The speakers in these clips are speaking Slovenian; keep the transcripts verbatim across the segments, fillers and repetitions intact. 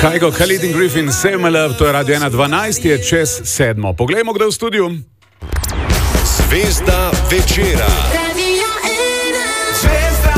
Kajgo, Khalid in Griffin, Save My Love, to je Radio ena dvanajst, je čez sedmo. Poglejmo, kdo je v studiu. Zvezda večera. Zvezda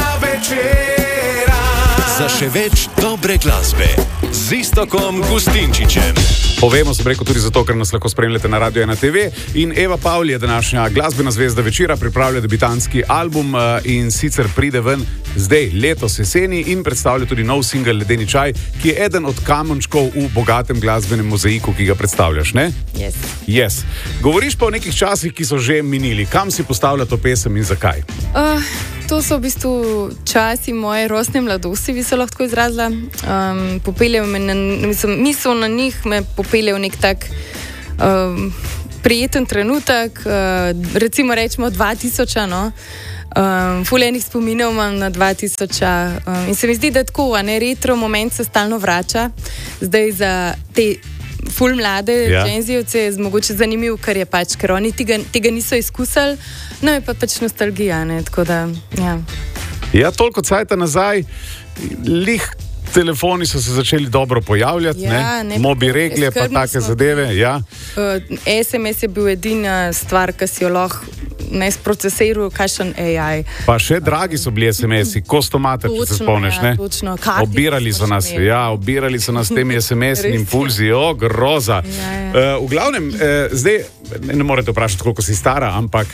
večera. Za še več dobre glasbe z Iztokom Gustinčičem. Povemo se preko tudi zato, ker nas lahko spremljate na Radio ena te ve. In Eva Pavli je današnja glasbena zvezda večera, pripravlja debitanski album in sicer pride ven zdaj, letos jeseni, in predstavlja tudi nov singel Ledeni čaj, ki je eden od kamenčkov v bogatem glasbenem mozaiku, ki ga predstavljaš, ne? Yes. Yes. Govoriš pa o nekih časih, ki so že minili. Kam si postavlja to pesem in zakaj? Uh, to so v bistvu časi moje rosne mladosti, bi se lahko izrazila. Um, popeljejo me na, mislim, misel na njih me popeljejo v nek tak um, prijeten trenutek, uh, recimo rečemo dva tisoča, no? Um, Fuljenih spominov imam na dva tisoča um, in se mi zdi, da tako, a ne, retro moment se stalno vrača. Zdaj za te ful mlade ja. dženzijevce je mogoče zanimiv, ker je pač, ker oni tega, tega niso izkusili, no je pa pač nostalgija, ne, tako da, ja. Ja, toliko cajta nazaj, lih telefoni so se začeli dobro pojavljati, Ja, ne? ne, Mobi regle, pa skrbni take smo. zadeve, ja. Uh, es em es je bil edina stvar, ki si jo lahko ne sprocesiral, kakšen A I. Pa še dragi so bili es em esi, kostomate, če se Točno, spomniš, ja, ne? točno. Kartice Obirali so smo še nas, imeli. ja, obirali so nas temi es em es-ni Res je. impulzi, o, groza. Ja, ja. Uh, v glavnem, uh, zdaj, ne, ne morete vprašati, koliko si stara, ampak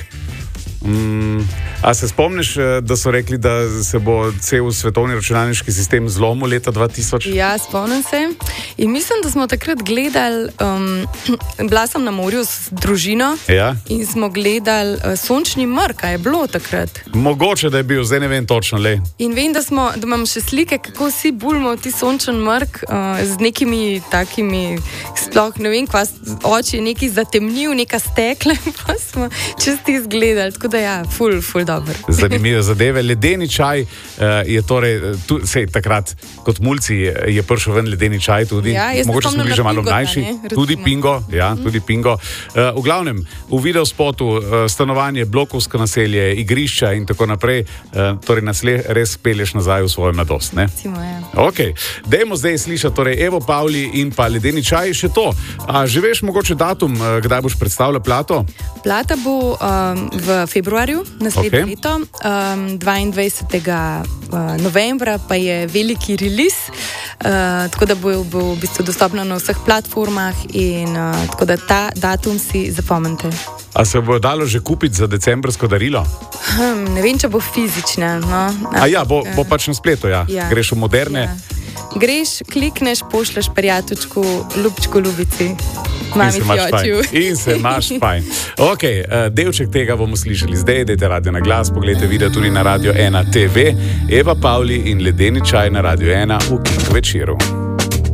Mm, a se spomniš, da so rekli, da se bo cel svetovni računalniški sistem zlomil leta dva tisoč? Ja, spomnim se. In mislim, da smo takrat gledali, um, bila sem na morju s družino Ja. in smo gledali uh, sončni mrk, a je bilo takrat. Mogoče, da je bil, zdaj ne vem točno, le. In vem, da, smo, da imam še slike, kako vsi bulmo ti sončen mrk uh, z nekimi takimi, sploh ne vem, kva, oči je neki zatemnil, neka stekla, pa smo čisti izgledali. Tako da ja, ful, ful dobro. Zanimive zadeve. Ledeni čaj uh, je torej, tu, sej, takrat kot mulci je, je prišel ven ledeni čaj tudi. Ja, jaz se mogoče smo spomnim bili na že malo Pingota, mlajši. ne, recimo. Tudi Pingo, ja, tudi Pingo. Uh, v glavnem, v videospotu uh, stanovanje, blokovsko naselje, igrišča in tako naprej, uh, torej nas le res pelješ nazaj v svojo mladost, ne? Recimo, ja. Ok, dajmo zdaj slišati torej Evo Pavli in pa Ledeni čaj. Še to, a že veš mogoče datum, uh, kdaj boš predstavljal plato? Plata bo um, v februarju naslednje Okej. leto, um, dvaindvajsetega novembra pa je veliki release, uh, tako da bo, bo v bistvu dostopno na vseh platformah in uh, tako da ta datum si zapomnite. A se bo dalo že kupiti za decembrsko darilo? Hm, ne vem, če bo fizična. No? A ja, bo, bo pač na spletu, ja. Ja. Greš v moderne. Ja. Greš, klikneš, pošleš prijateljčku, ljubčku, ljubici, In mami se imaš fjočju. fajn. In se imaš fajn. Ok, uh, delček tega bomo slišali zdaj, dajte radio na glas, pogledajte video tudi na Radio ena te ve. Eva Pavli in Ledeni čaj na Radio ena v Kink večeru.